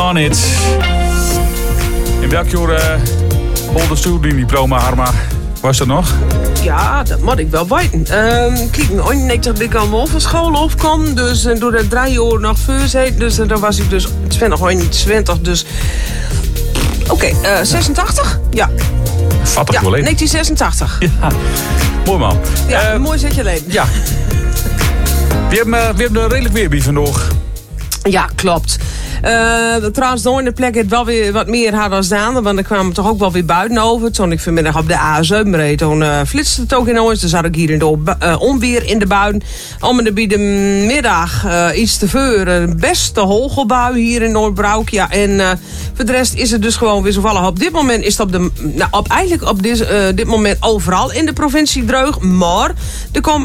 On It. In welk jaar holde studie diploma, Harma? Was dat nog? Ja, dat moet ik wel weten. Kijk, ik dacht ik al wel van school afkom. Dus door dat 3 jaar nog voor zit. Dus dan was ik dus 20, dus... Oké, 86? Ja. Vattig ja, wel in. 1986. Ja, mooi man. Ja, mooi zet je alleen. Ja. We hebben er redelijk weer bij vandaag. Ja, klopt. Trouwens, nog in de plek het wel weer wat meer hadden als Daan. Want er kwamen toch ook wel weer buiten over. Toen ik vanmiddag op de A7 reed, toen flitste het ook in ons. Dus had ik hier in de onweer in de buien. Om en bij de middag iets te veuren. Beste hogelbui hier in Noordbroek. Ja, en voor de rest is het dus gewoon wisselvallig. Op dit moment is het eigenlijk op dit moment overal in de provincie dreug. Maar er komt